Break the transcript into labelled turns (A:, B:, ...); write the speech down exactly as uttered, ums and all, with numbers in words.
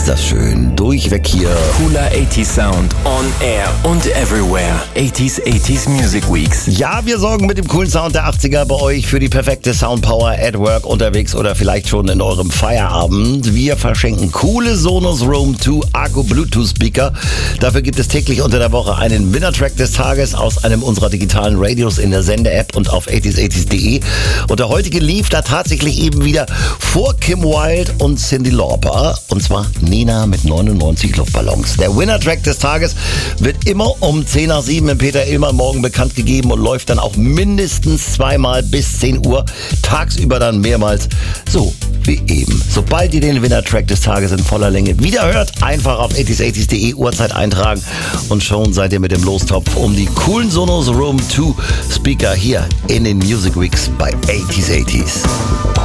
A: Ist das schön. Durchweg hier.
B: Cooler achtziger Sound on air und everywhere. achtziger, achtziger Music Weeks.
A: Ja, wir sorgen mit dem coolen Sound der achtziger bei euch für die perfekte Soundpower at work, unterwegs oder vielleicht schon in eurem Feierabend. Wir verschenken coole Sonos Roam zwei Akku Bluetooth Speaker. Dafür gibt es täglich unter der Woche einen Winner-Track des Tages aus einem unserer digitalen Radios in der Sende-App und auf achtziger achtziger punkt de. Und der heutige lief da tatsächlich eben wieder vor Kim Wilde und Cyndi Lauper. Und zwar Nena mit neunundneunzig Luftballons. Der Winner-Track des Tages wird immer um zehn nach sieben im Peter Illmann Morgen bekannt gegeben und läuft dann auch mindestens zweimal bis zehn Uhr. Tagsüber dann mehrmals. So wie eben. Sobald ihr den Winner-Track des Tages in voller Länge wieder hört, einfach auf achtziger achtziger punkt de Uhrzeit eintragen und schon seid ihr mit dem Lostopf um die coolen Sonos Roam zwei Speaker hier in den Music Weeks bei achtziger achtziger.